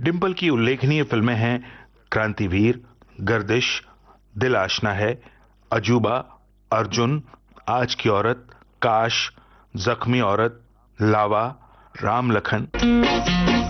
डिंपल की उल्लेखनीय फिल्में हैं क्रांतिवीर, गर्दिश, दिल आशना है, अजूबा, अर्जुन, आज की औरत, काश, जख्मी औरत, लावा, राम लखन।